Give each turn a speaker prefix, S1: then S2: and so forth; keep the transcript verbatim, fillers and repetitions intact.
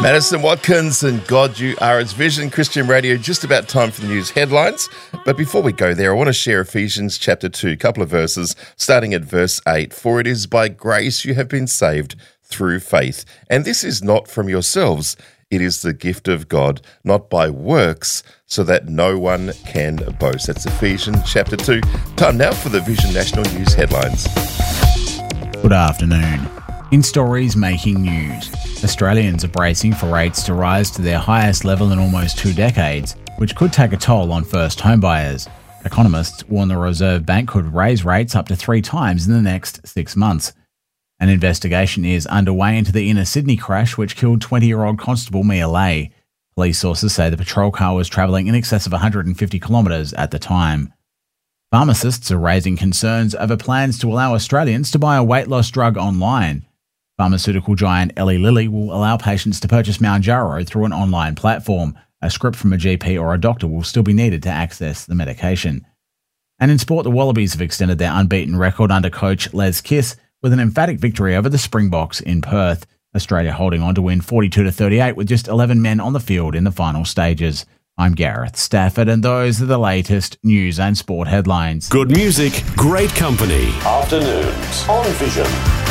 S1: Madison Watkins and God You Are. It's Vision Christian Radio, just about time for the news headlines. But before we go there, I want to share Ephesians chapter two, a couple of verses, starting at verse eight. For it is by grace you have been saved through faith. And this is not from yourselves. It is the gift of God, not by works, so that no one can boast. That's Ephesians chapter two. Time now for the Vision National News headlines.
S2: Good afternoon. In stories making news, Australians are bracing for rates to rise to their highest level in almost two decades, which could take a toll on first home buyers. Economists warn the Reserve Bank could raise rates up to three times in the next six months. An investigation is underway into the inner Sydney crash which killed twenty-year-old Constable Mia Lay. Police sources say the patrol car was travelling in excess of one hundred fifty kilometres at the time. Pharmacists are raising concerns over plans to allow Australians to buy a weight loss drug online. Pharmaceutical giant Eli Lilly will allow patients to purchase Mounjaro through an online platform. A script from a G P or a doctor will still be needed to access the medication. And in sport, the Wallabies have extended their unbeaten record under coach Les Kiss with an emphatic victory over the Springboks in Perth. Australia holding on to win forty-two to thirty-eight with just eleven men on the field in the final stages. I'm Gareth Stafford, and those are the latest news and sport headlines.
S3: Good music, great company.
S4: Afternoons on Vision.